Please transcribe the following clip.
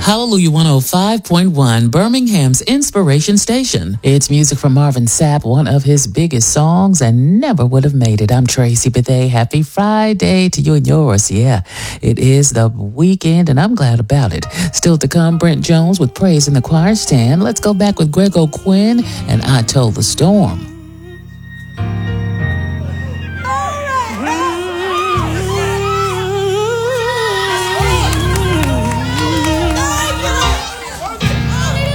Hallelujah 105.1, Birmingham's inspiration station. It's music from Marvin Sapp, one of his biggest songs, and never would have made it. I'm Tracy Bethea. Happy Friday to you and yours. Yeah, it is the weekend, and I'm glad about it. Still to come, Brent Jones with Praise in the Choir Stand. Let's go back with Greg O'Quinn and I Told the Storm.